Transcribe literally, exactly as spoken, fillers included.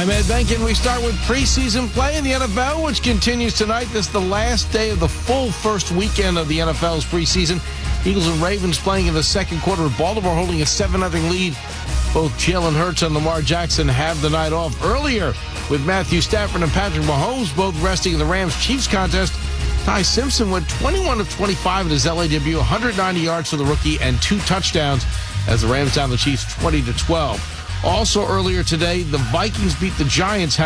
I'm Ed Benkin. We start with preseason play in the N F L, which continues tonight. This is the last day of the full first weekend of the N F L's preseason. Eagles and Ravens playing in the second quarter with Baltimore holding a seven nothing lead. Both Jalen Hurts and Lamar Jackson have the night off. Earlier, with Matthew Stafford and Patrick Mahomes both resting in the Rams-Chiefs contest, Ty Simpson went twenty-one of twenty-five in his L A debut, one hundred ninety yards for the rookie and two touchdowns as the Rams down the Chiefs twenty to twelve. Also earlier today, the Vikings beat the Giants.